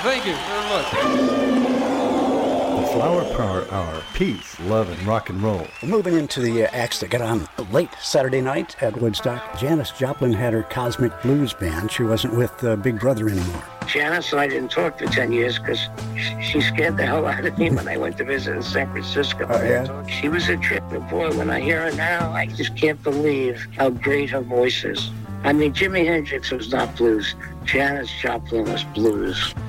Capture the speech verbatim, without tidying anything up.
Thank you very much. The Flower Power Hour, peace, love, and rock and roll. Moving into the uh, acts that got on late Saturday night at Woodstock, Janis Joplin had her Cosmic Blues Band. She wasn't with uh, Big Brother anymore. Janis and I didn't talk for ten years because she scared the hell out of me when I went to visit in San Francisco. Oh, yeah? She was a trip, but boy, when I hear her now, I just can't believe how great her voice is. I mean, Jimi Hendrix was not blues. Janis Joplin was blues.